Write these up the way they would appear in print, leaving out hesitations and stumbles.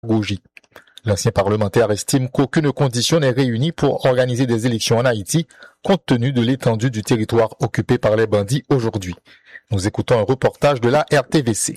Gouji. L'ancien parlementaire estime qu'aucune condition n'est réunie pour organiser des élections en Haïti, compte tenu de l'étendue du territoire occupé par les bandits aujourd'hui. Nous écoutons un reportage de la RTVC.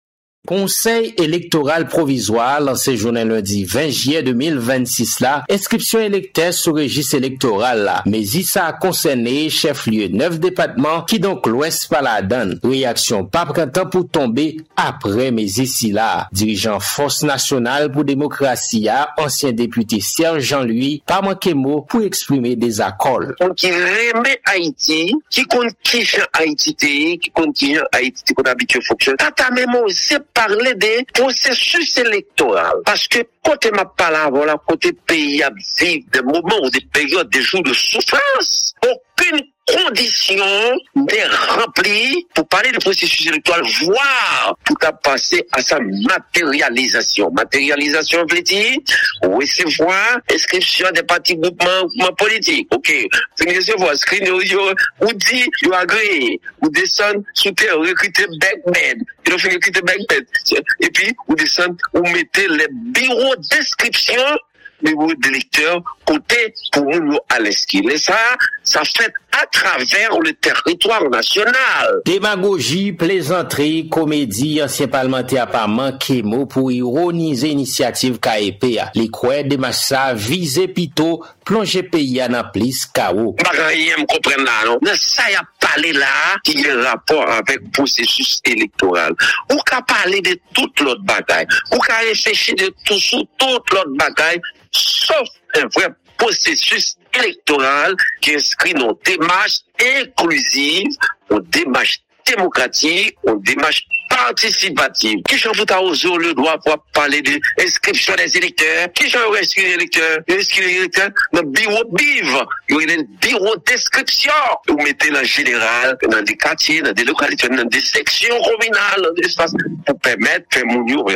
Conseil électoral provisoire lancé journée lundi 20 juillet 2026 là, inscription électeur sur registre électoral là, mais ça a concerné chef-lieu 9 départements qui donc l'ouest pas la donne. Réaction pas printemps pour tomber après mais ici là. Dirigeant Force nationale pour démocratie, ancien député Serge Jean-Louis, pas manqué mot pour exprimer des accords. On qui remet Haïti, qui compte qui fait Haïti, qui compte qui fait Haïti, qu'on habitué fonctionne. Tata même c'est parler des processus électoraux. Parce que côté ma parole, là, côté pays à vivre des moments, des périodes, des jours de souffrance, aucune condition n'est remplie pour parler du processus électoral, voire pour passer à sa matérialisation. Matérialisation veut dire recevoir inscription des partis groupements politiques. Ok, vous recevoir screen ou dit vous agree, vous descend sous terre, recruter backbed, vous fait recruter backbed, et puis vous descend, vous mettez les bureaux d'inscription bureau d'électeurs côté pour nous à l'esquive. Et ça fait à travers le territoire national. Démagogie, plaisanterie, comédie, ancien parlementaire pas manqué mot pour ironiser l'initiative KEP. Les croix de massa visé pito, plonger pays en plus chaos. Rien me comprendre là, non? Ça y a parlé là, qui a rapport avec le processus électoral. Ou qu'a parler de toute l'autre bagaille. Ou qu'a réfléchi de toute l'autre bagaille, sauf un vrai processus électoral qui inscrit nos démarches inclusives, nos démarches démocratiques, nos démarches participatives. Qui j'en fout à oser le droit pour parler de inscription des électeurs? Qui j'en inscrit les électeurs? Inscrit les électeurs dans le bureau BIV. Il y a un bureau d'inscription. Vous mettez dans le général, dans des quartiers, dans des localités, dans des sections communales, dans des espaces, pour permettre de faire mon Donc,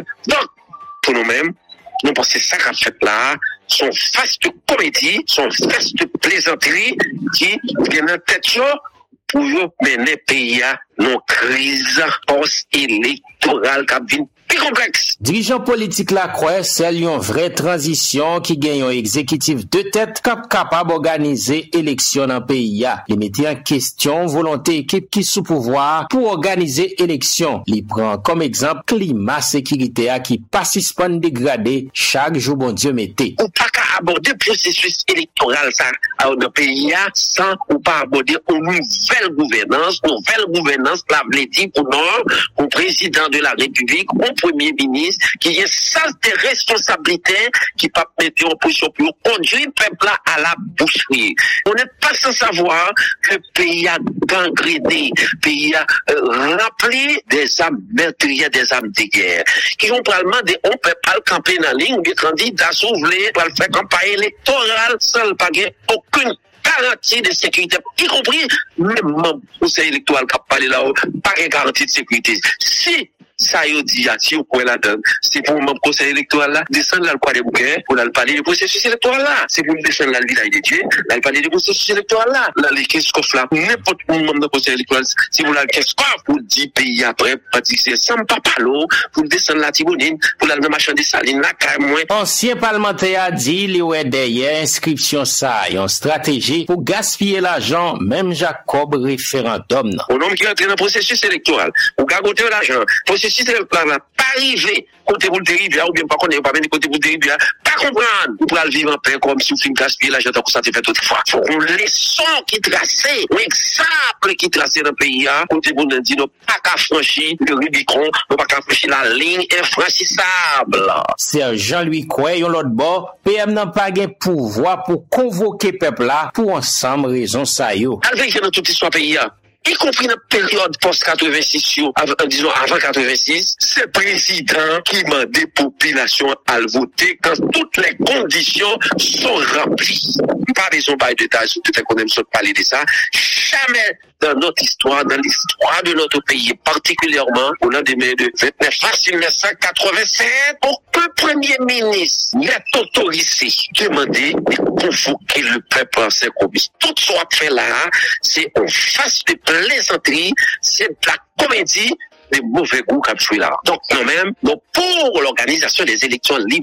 pour nous-mêmes, nous pensons que ça qu'a fait là, son face de comédie, son face de plaisanterie qui vient en tête pour mener le pays à nos crises post-électorales qui viennent plus complexes. Dirigeant politique la croix, c'est une vraie transition qui gagne un exécutif de tête capable d'organiser élection dans le pays. Les mettait en question volonté équipe qui sous pouvoir pour organiser élection. Les prend comme exemple climat sécurité qui pas suspend dégradé chaque jour bon Dieu mettait. Ou pas qu'à aborder le processus électoral ça dans le pays sans ou pas aborder une nouvelle gouvernance la veut dire pour nous, au président de la République, au premier ministre, qui a sens de responsabilité, qui peut mettre en position pour conduire le peuple à la boucherie. On n'est pas sans savoir que le pays a gangréné, le pays a rempli des âmes meurtrières, des âmes de guerre, qui vont probablement dire, on peut pas le camper dans la ligne, des candidats s'ouvrir pour faire campagne électorale sans pas gagner aucune garantie de sécurité, y compris même le conseil électoral qui a parlé là-haut, pas de garantie de sécurité. Si ça y est dit, si vous pouvez la donner, c'est pour le conseil électoral là, descendre là le poids des bouquets, pour aller parler du processus électoral là. C'est pour descendre là le village des dieux, là parler du processus électoral là. Là, les qu'est-ce qu'on fait là, n'importe où membre du conseil électoral, si vous l'avez qu'est-ce qu'on pour 10 pays après, c'est sans papalo, pour descendre la Tibonine, pour aller dans machin des salines là, carrément. Ancien parlementaire a dit, il y a derrière inscription ça, une stratégie pour gaspiller l'argent, même Jacob référendum. Au nom qui entre dans le processus électoral, pour gagoter l'argent, processus électoral là, pas arriver côté pour le territoire, ou bien pas connaître, pas venir côté pour le territoire, pas comprendre, vous pouvez vivre en paix comme si vous finissez gaspiller l'argent comme ça fait toutefois. Faut qu'on leçon qui tracé, un exemple qui tracé dans le pays, côté pour nous dire, pas qu'à franchir le Rubicon, pas qu'à franchir la ligne infranchissable. C'est Jean-Louis Coué, l'autre bord, PM n'a pas de pouvoir pour convoquer peuple là, pour ensemble raison ça yo. Avec dans toute histoire pays, y compris dans la période post-86, disons avant 86, c'est le président qui m'a des populations à le voter quand toutes les conditions sont remplies. Pas besoin de détails, peut-être qu'on aime se parler de ça. Jamais dans notre histoire, dans l'histoire de notre pays, particulièrement au lendemain de 29 mars 1987, aucun premier ministre n'a autorisé demander de convoquer le peuple en ses commis. Tout ce qu'on fait là, c'est en face de plaisanterie, c'est de la comédie, des mauvais goûts qui jouent là. Donc, nous-mêmes, pour l'organisation des élections libres